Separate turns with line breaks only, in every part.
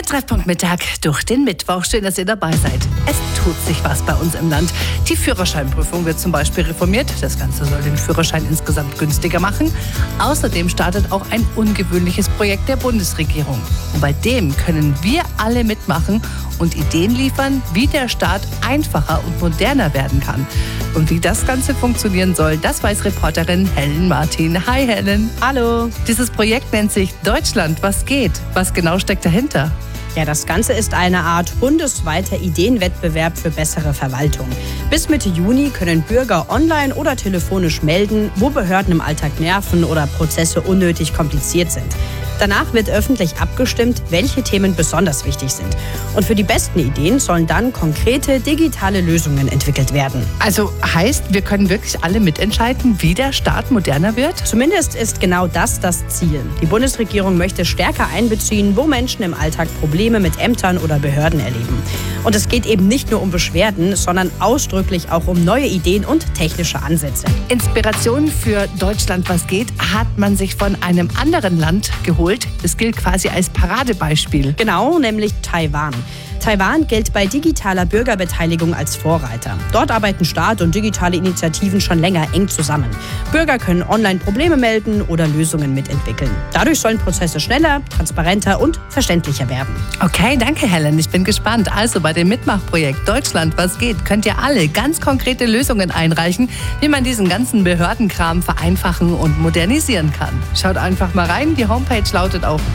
Treffpunkt Mittag durch den Mittwoch. Schön, dass ihr dabei seid. Es tut sich was bei uns im Land. Die Führerscheinprüfung wird zum Beispiel reformiert. Das Ganze soll den Führerschein insgesamt günstiger machen. Außerdem startet auch ein ungewöhnliches Projekt der Bundesregierung. Und bei dem können wir alle mitmachen und Ideen liefern, wie der Staat einfacher und moderner werden kann. Und wie das Ganze funktionieren soll, das weiß Reporterin Helen Martin. Hi Helen.
Hallo.
Dieses Projekt nennt sich Deutschland, was geht? Was genau steckt dahinter?
Ja, das Ganze ist eine Art bundesweiter Ideenwettbewerb für bessere Verwaltung. Bis Mitte Juni können Bürger online oder telefonisch melden, wo Behörden im Alltag nerven oder Prozesse unnötig kompliziert sind. Danach wird öffentlich abgestimmt, welche Themen besonders wichtig sind. Und für die besten Ideen sollen dann konkrete digitale Lösungen entwickelt werden.
Also heißt, wir können wirklich alle mitentscheiden, wie der Staat moderner wird?
Zumindest ist genau das Ziel. Die Bundesregierung möchte stärker einbeziehen, wo Menschen im Alltag Probleme mit Ämtern oder Behörden erleben. Und es geht eben nicht nur um Beschwerden, sondern ausdrücklich auch um neue Ideen und technische Ansätze.
Inspiration für Deutschland, was geht, hat man sich von einem anderen Land geholt. Es gilt quasi als Paradebeispiel.
Genau, nämlich Taiwan. Taiwan gilt bei digitaler Bürgerbeteiligung als Vorreiter. Dort arbeiten Staat und digitale Initiativen schon länger eng zusammen. Bürger können online Probleme melden oder Lösungen mitentwickeln. Dadurch sollen Prozesse schneller, transparenter und verständlicher werden.
Okay, danke Helen, ich bin gespannt. Also bei dem Mitmachprojekt Deutschland, was geht, könnt ihr alle ganz konkrete Lösungen einreichen, wie man diesen ganzen Behördenkram vereinfachen und modernisieren kann. Schaut einfach mal rein, die Homepage lautet auch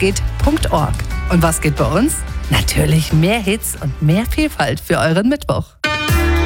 deutschlandwasgeht.org. Und was geht bei uns? Natürlich mehr Hits und mehr Vielfalt für euren Mittwoch.